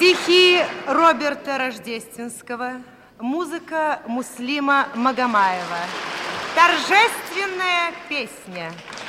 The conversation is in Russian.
Стихи Роберта Рождественского, музыка Муслима Магомаева. Торжественная песня.